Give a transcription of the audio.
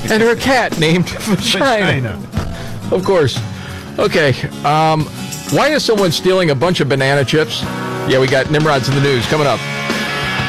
And her cat named Vagina. Of course. Okay. Why is someone stealing a bunch of banana chips? Yeah, we got Nimrods in the news coming up.